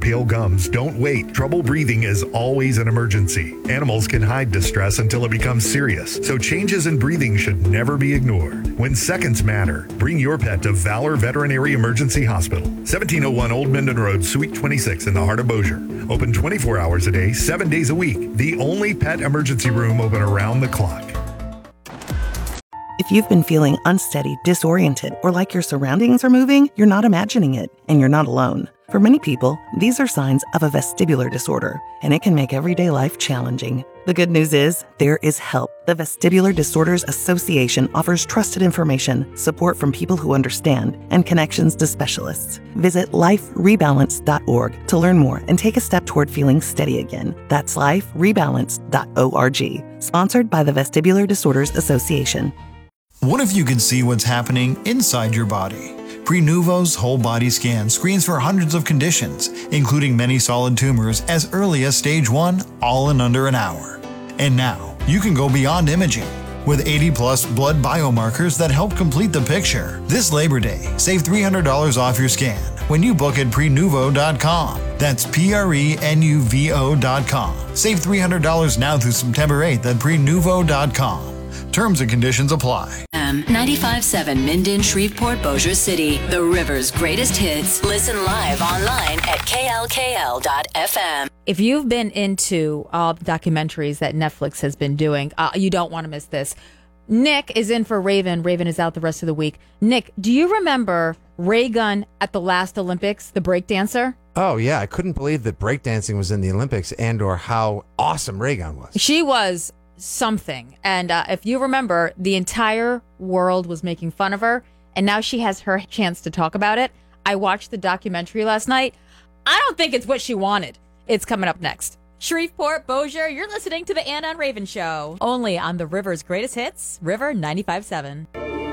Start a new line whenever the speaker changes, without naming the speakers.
pale gums, don't wait. Trouble breathing is always an emergency. Animals can hide distress until it becomes serious, so changes in breathing should never be ignored. When seconds matter, bring your pet to Valor Veterinary Emergency Hospital, 1701 Old Minden Road, Suite 26 in the heart of Bossier. Open 24 hours a day, 7 days a week. The only pet emergency room open around the clock.
If you've been feeling unsteady, disoriented, or like your surroundings are moving, you're not imagining it, and you're not alone. For many people, these are signs of a vestibular disorder, and it can make everyday life challenging. The good news is, there is help. The Vestibular Disorders Association offers trusted information, support from people who understand, and connections to specialists. Visit liferebalance.org to learn more and take a step toward feeling steady again. That's liferebalance.org. Sponsored by the Vestibular Disorders Association.
What if you could see what's happening inside your body? Prenuvo's whole body scan screens for hundreds of conditions, including many solid tumors as early as stage 1, all in under an hour. And now, you can go beyond imaging. With 80-plus blood biomarkers that help complete the picture. This Labor Day, save $300 off your scan when you book at prenuvo.com. That's prenuvo.com. Save $300 now through September 8th at prenuvo.com. Terms and conditions apply.
95.7 Minden, Shreveport, Bossier City. The river's greatest hits. Listen live online at klkl.fm.
If you've been into all the documentaries that Netflix has been doing, you don't want to miss this. Nick is in for Raven. Raven is out the rest of the week. Nick, do you remember Ray Gunn at the last Olympics, the breakdancer?
Oh, yeah. I couldn't believe that breakdancing was in the Olympics and or how awesome Ray Gunn was.
She was something. And if you remember, the entire world was making fun of her, and now she has her chance to talk about it. I watched the documentary last night. I don't think it's what she wanted. It's coming up next.
Shreveport, Bossier, you're listening to the Anna and Raven Show. Only on the River's greatest hits, River 95.7.